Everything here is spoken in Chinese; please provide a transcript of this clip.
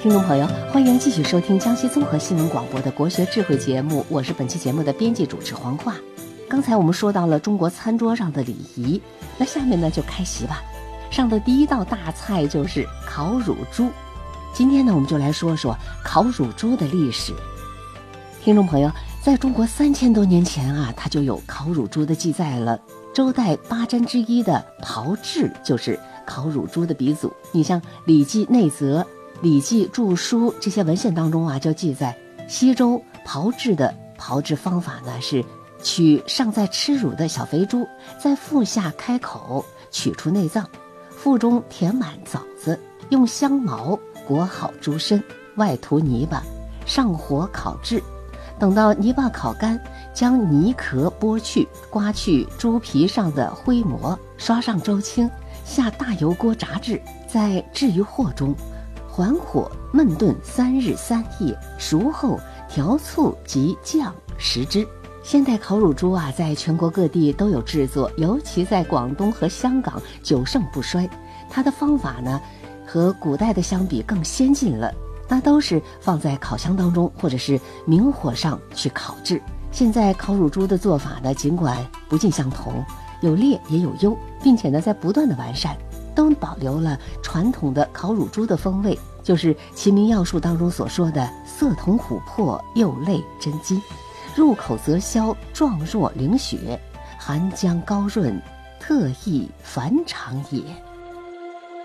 听众朋友，欢迎继续收听江西综合新闻广播的国学智慧节目，我是本期节目的编辑主持黄化。刚才我们说到了中国餐桌上的礼仪，那下面呢就开席吧。上的第一道大菜就是烤乳猪。今天呢，我们就来说说烤乳猪的历史。听众朋友，在中国3000多年前啊，它就有烤乳猪的记载了。周代8珍之一的炮制就是烤乳猪的鼻祖。你像《礼记内则》《礼记注疏》这些文献当中啊，就记载西周炮制的炮制方法呢，是取尚在吃乳的小肥猪，在腹下开口，取出内脏，腹中填满枣子，用香茅裹好猪身，外涂泥巴，上火烤制。等到泥巴烤干，将泥壳剥去，刮去猪皮上的灰膜，刷上周青，下大油锅炸制，再置于鑊中，缓火焖炖3日3夜，熟后调醋及酱食之。现代烤乳猪啊，在全国各地都有制作，尤其在广东和香港久盛不衰。它的方法呢，和古代的相比更先进了。那都是放在烤箱当中，或者是明火上去烤制。现在烤乳猪的做法呢，尽管不尽相同，有劣也有优，并且呢，在不断的完善，都保留了传统的烤乳猪的风味，就是《齐民要术》当中所说的色同琥珀，釉类真金，入口则消，状若凝雪，含浆高润，特异凡常也。